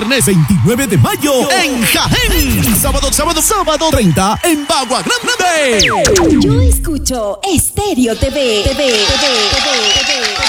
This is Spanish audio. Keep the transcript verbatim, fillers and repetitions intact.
Viernes veintinueve de mayo en Jaén. Sábado, sábado, sábado treinta en Bagua Grande. Yo escucho Estéreo T V. T V, T V, T V, T V.